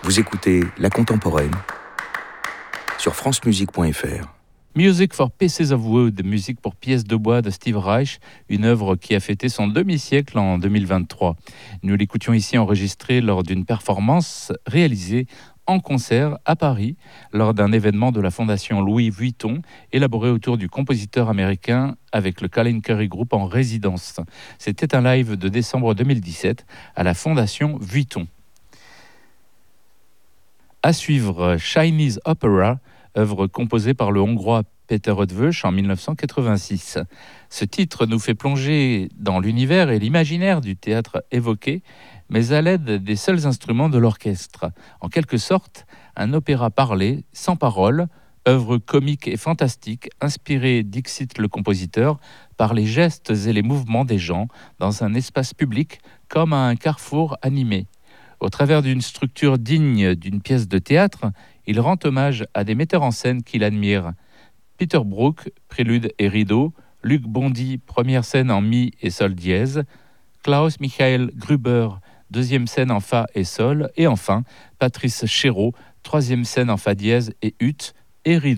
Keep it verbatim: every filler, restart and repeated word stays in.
Vous écoutez La Contemporaine sur francemusique point f r. Music for Pieces of Wood, musique pour pièces de bois de Steve Reich, une œuvre qui a fêté son demi-siècle en deux mille vingt-trois. Nous l'écoutions ici enregistrée lors d'une performance réalisée en concert à Paris, lors d'un événement de la Fondation Louis Vuitton, élaboré autour du compositeur américain avec le Colin Currie Group en résidence. C'était un live de décembre deux mille dix-sept à la Fondation Vuitton. À suivre, Chinese Opera, œuvre composée par le Hongrois Peter Eötvös en dix-neuf cent quatre-vingt-six. Ce titre nous fait plonger dans l'univers et l'imaginaire du théâtre évoqué, mais à l'aide des seuls instruments de l'orchestre. En quelque sorte, un opéra parlé, sans parole, œuvre comique et fantastique, inspirée, dixit le compositeur, par les gestes et les mouvements des gens dans un espace public comme à un carrefour animé. Au travers d'une structure digne d'une pièce de théâtre, il rend hommage à des metteurs en scène qu'il admire. Peter Brook, prélude et rideau, Luc Bondy, première scène en mi et sol dièse, Klaus Michael Gruber, deuxième scène en fa et sol, et enfin Patrice Chéreau, troisième scène en fa dièse et ut et rideau.